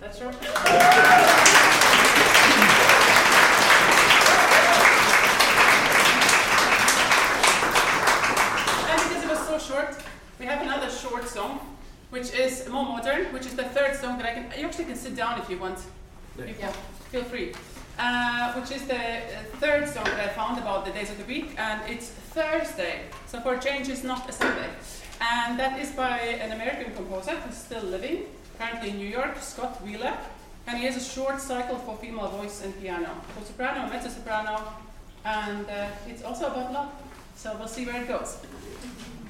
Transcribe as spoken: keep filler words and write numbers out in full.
That's short. And because it was so short, we have another short song, which is more modern, which is the third song that I can. You actually can sit down if you want. Yeah, yeah feel free. Uh, which is the uh, third song that I found about the days of the week, and it's Thursday. So for a change, it's not a Sunday. And that is by an American composer who's still living, currently in New York, Scott Wheeler. And he has a short cycle for female voice and piano, for soprano, mezzo-soprano, and uh, it's also about love. So we'll see where it goes.